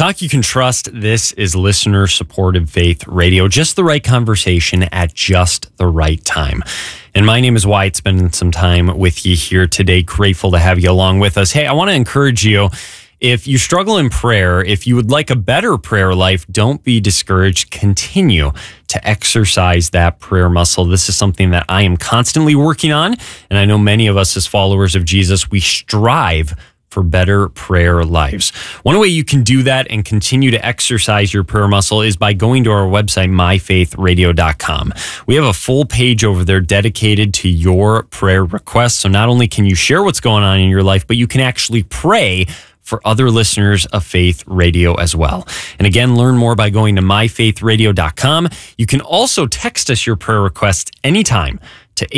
Knock, you can trust this is listener-supported faith radio. Just the right conversation at just the right time. And my name is Wyatt, spending some time with you here today. Grateful to have you along with us. Hey, I want to encourage you, if you struggle in prayer, if you would like a better prayer life, don't be discouraged. Continue to exercise that prayer muscle. This is something that I am constantly working on. And I know many of us as followers of Jesus, we strive for better prayer lives. One way you can do that and continue to exercise your prayer muscle is by going to our website, myfaithradio.com. We have a full page over there dedicated to your prayer requests. So not only can you share what's going on in your life, but you can actually pray for other listeners of Faith Radio as well. And again, learn more by going to myfaithradio.com. You can also text us your prayer requests anytime to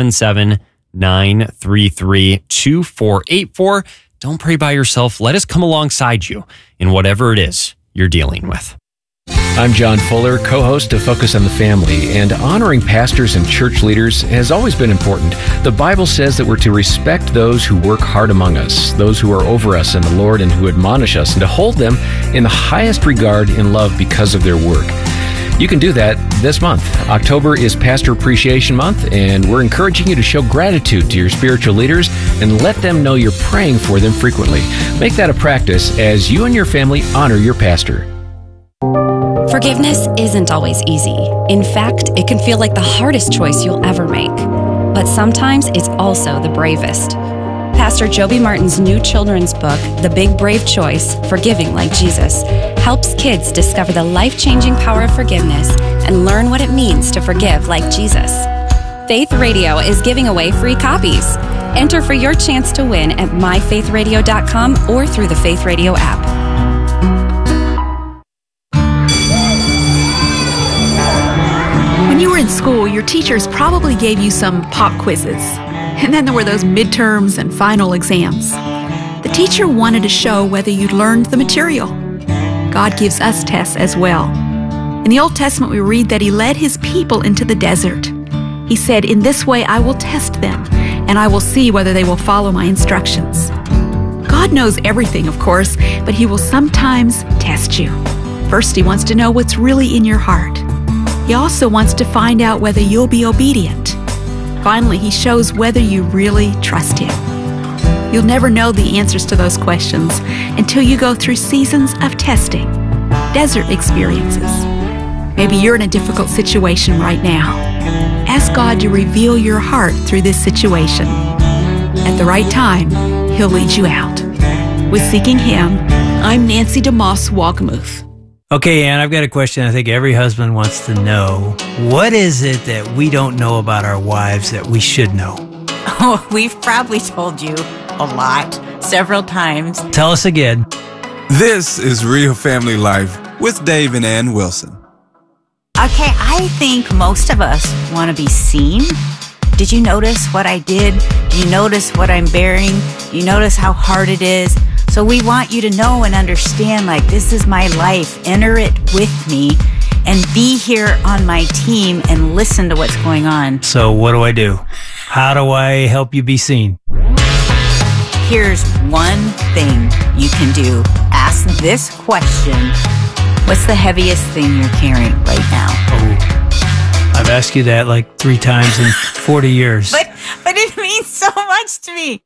877-933-2484. Don't pray by yourself. Let us come alongside you in whatever it is you're dealing with. I'm John Fuller, co-host of Focus on the Family, and honoring pastors and church leaders has always been important. The Bible says that we're to respect those who work hard among us, those who are over us in the Lord and who admonish us, and to hold them in the highest regard in love because of their work. You can do that this month. October is Pastor Appreciation Month, and we're encouraging you to show gratitude to your spiritual leaders and let them know you're praying for them frequently. Make that a practice as you and your family honor your pastor. Forgiveness isn't always easy. In fact, it can feel like the hardest choice you'll ever make. But sometimes it's also the bravest. Pastor Joby Martin's new children's book, The Big Brave Choice, Forgiving Like Jesus, helps kids discover the life-changing power of forgiveness and learn what it means to forgive like Jesus. Faith Radio is giving away free copies. Enter for your chance to win at myfaithradio.com or through the Faith Radio app. When you were in school, your teachers probably gave you some pop quizzes. And then there were those midterms and final exams. The teacher wanted to show whether you'd learned the material. God gives us tests as well. In the Old Testament, we read that He led His people into the desert. He said, "In this way I will test them, and I will see whether they will follow my instructions." God knows everything, of course, but He will sometimes test you. First, He wants to know what's really in your heart. He also wants to find out whether you'll be obedient. Finally, He shows whether you really trust Him. You'll never know the answers to those questions until you go through seasons of testing, desert experiences. Maybe you're in a difficult situation right now. Ask God to reveal your heart through this situation. At the right time, He'll lead you out. With Seeking Him, I'm Nancy DeMoss Walgamuth. Okay, Ann, I've got a question I think every husband wants to know. What is it that we don't know about our wives that we should know? Oh, we've probably told you a lot, several times. Tell us again. This is Real Family Life with Dave and Ann Wilson. Okay, I think most of us want to be seen. Did you notice what I did? Do you notice what I'm bearing? Do you notice how hard it is? So we want you to know and understand, like, this is my life. Enter it with me and be here on my team and listen to what's going on. So what do I do? How do I help you be seen? Here's one thing you can do. Ask this question. What's the heaviest thing you're carrying right now? Oh, I've asked you that like 3 times in 40 years. But it means so much to me.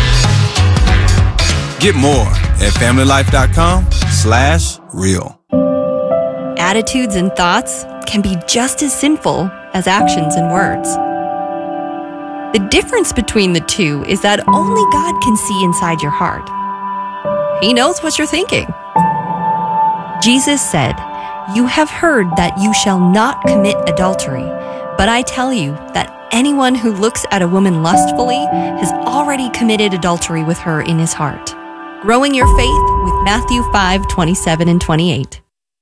Get more at familylife.com/real. Attitudes and thoughts can be just as sinful as actions and words. The difference between the two is that only God can see inside your heart. He knows what you're thinking. Jesus said, "You have heard that you shall not commit adultery, but I tell you that anyone who looks at a woman lustfully has already committed adultery with her in his heart." Growing your faith with Matthew 5:27 and 28.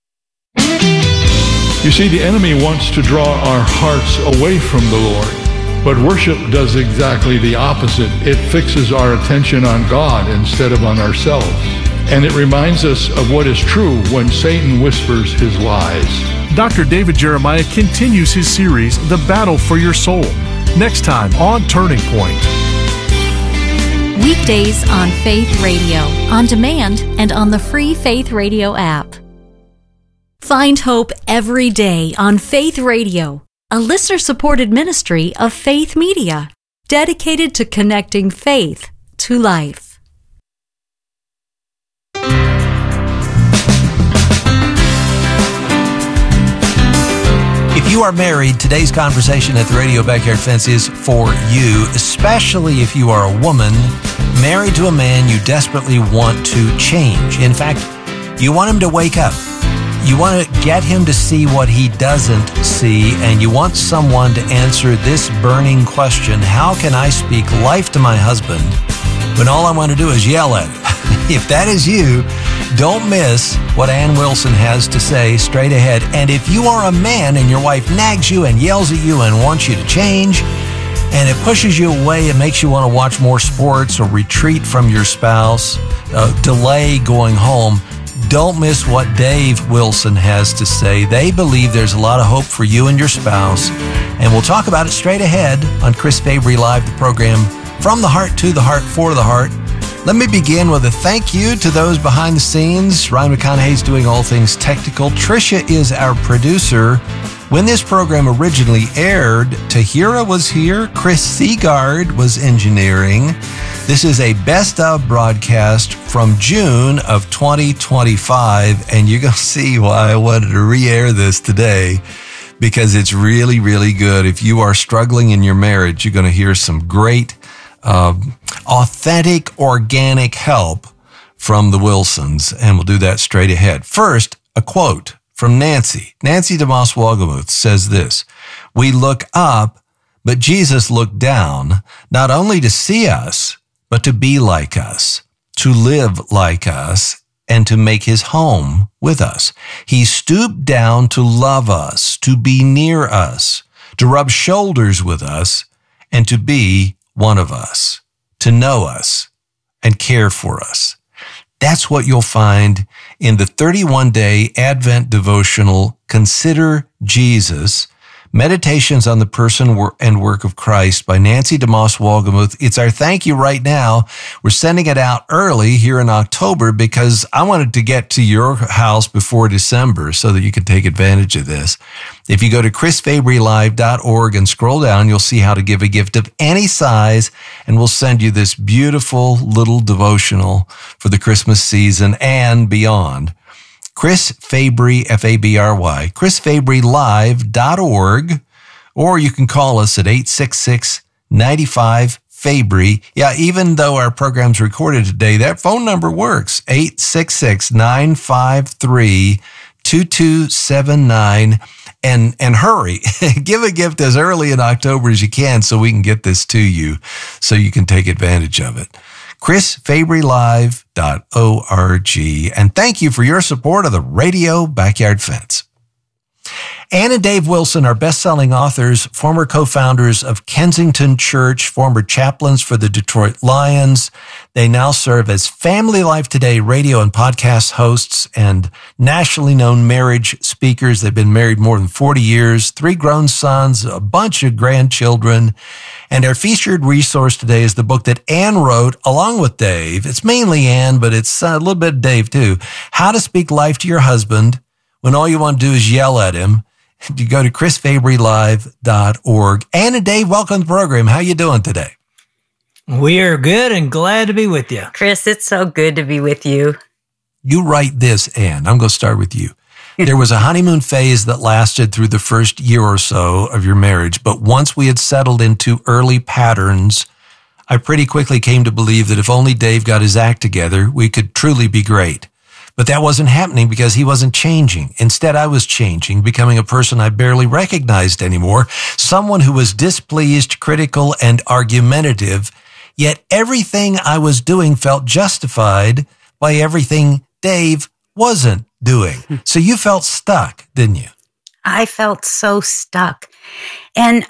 You see, the enemy wants to draw our hearts away from the Lord, but worship does exactly the opposite. It fixes our attention on God instead of on ourselves, and it reminds us of what is true when Satan whispers his lies. Dr. David Jeremiah continues his series, The Battle for Your Soul, next time on Turning Point. Weekdays on Faith Radio, on demand and on the free Faith Radio app. Find hope every day on Faith Radio, a listener-supported ministry of Faith Media, dedicated to connecting faith to life. If you are married, today's conversation at the Radio Backyard Fence is for you, especially if you are a woman married to a man you desperately want to change. In fact, you want him to wake up. You want to get him to see what he doesn't see, and you want someone to answer this burning question: how can I speak life to my husband when all I want to do is yell at him? If that is you, don't miss what Ann Wilson has to say straight ahead. And if you are a man and your wife nags you and yells at you and wants you to change, and it pushes you away and makes you want to watch more sports or retreat from your spouse, delay going home, don't miss what Dave Wilson has to say. They believe there's a lot of hope for you and your spouse, and we'll talk about it straight ahead on Chris Fabry Live, the program from the heart to the heart for the heart. Let me begin with a thank you to those behind the scenes. Ryan McConaughey's doing all things technical. Tricia is our producer. When this program originally aired, Tahira was here. Chris Seagard was engineering. This is a best of broadcast from June of 2025, and you're going to see why I wanted to re-air this today, because it's really, really good. If you are struggling in your marriage, you're going to hear some great authentic, organic help from the Wilsons, and we'll do that straight ahead. First, a quote from Nancy. Nancy DeMoss Wolgemuth says this: "We look up, but Jesus looked down, not only to see us, but to be like us, to live like us, and to make his home with us. He stooped down to love us, to be near us, to rub shoulders with us, and to be one of us, to know us and care for us." That's what you'll find in the 31-day Advent devotional, Consider Jesus, Meditations on the Person and Work of Christ by Nancy DeMoss Wolgemuth. It's our thank you right now. We're sending it out early here in October because I wanted to get to your house before December so that you can take advantage of this. If you go to chrisfabrylive.org and scroll down, you'll see how to give a gift of any size, and we'll send you this beautiful little devotional for the Christmas season and beyond. Chris Fabry, F-A-B-R-Y, chrisfabrylive.org, or you can call us at 866-95-FABRY. Yeah, even though our program's recorded today, that phone number works, 866-953-2279. And hurry, give a gift as early in October as you can so we can get this to you so you can take advantage of it. chrisfabrylive.org. And thank you for your support of the Radio Backyard Fence. Ann and Dave Wilson are best-selling authors, former co-founders of Kensington Church, former chaplains for the Detroit Lions. They now serve as Family Life Today radio and podcast hosts and nationally known marriage speakers. They've been married more than 40 years, 3 grown sons, a bunch of grandchildren. And our featured resource today is the book that Ann wrote along with Dave. It's mainly Ann, but it's a little bit of Dave too. How to Speak Life to Your Husband when all you want to do is yell at him. You go to chrisfabrylive.org. Ann and Dave, welcome to the program. How you doing today? We are good and glad to be with you. Chris, it's so good to be with you. You write this, Ann. I'm going to start with you. There was a honeymoon phase that lasted through the first year or so of your marriage, but once we had settled into early patterns, I pretty quickly came to believe that if only Dave got his act together, we could truly be great. But that wasn't happening because he wasn't changing. Instead, I was changing, becoming a person I barely recognized anymore, someone who was displeased, critical, and argumentative. Yet everything I was doing felt justified by everything Dave wasn't doing. So you felt stuck, didn't you? I felt so stuck. And